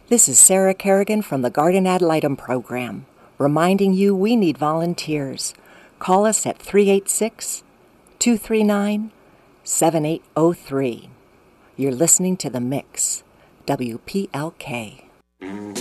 This is Sarah Kerrigan from the Garden Ad Litem program, reminding you we need volunteers. Call us at 386-239-7803. You're listening to The Mix, WPLK.